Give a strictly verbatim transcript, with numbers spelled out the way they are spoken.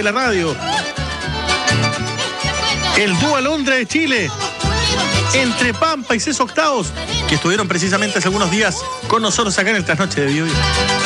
de la radio. El dúo Alondra de Chile, entre Pampa y Cés Octavos, que estuvieron precisamente hace algunos días con nosotros acá en el Trasnoche de Bio Bio.